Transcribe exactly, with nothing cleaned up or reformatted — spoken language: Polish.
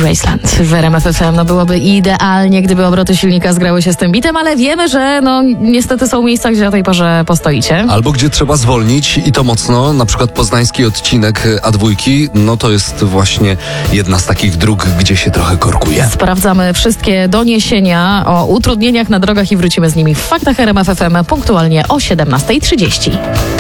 Graceland w R M F F M. No byłoby idealnie, gdyby obroty silnika zgrały się z tym bitem, ale wiemy, że no niestety są miejsca, gdzie o tej porze postoicie. Albo gdzie trzeba zwolnić i to mocno, na przykład poznański odcinek A dwa, no to jest właśnie jedna z takich dróg, gdzie się trochę korkuje. Sprawdzamy wszystkie doniesienia o utrudnieniach na drogach i wrócimy z nimi w Faktach R M F F M punktualnie o siedemnasta trzydzieści.